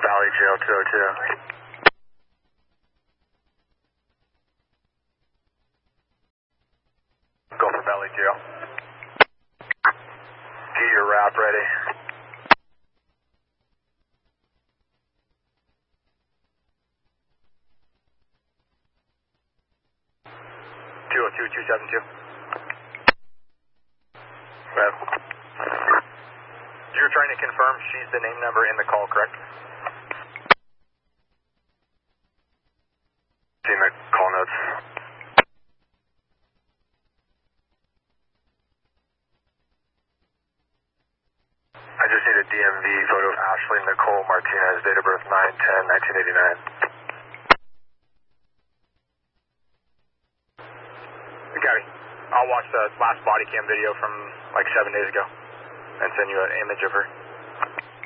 Valley Jail 202. Go for Valley Jail. Get your wrap ready. Two oh two 272. Rev. You're trying to confirm she's the name number in the call, correct? Seen the call notes. I just need a DMV photo of Ashley Nicole Martinez, date of birth 9/10/1989. Gabby, I'll watch the last body cam video from like 7 days ago and send you an image of her.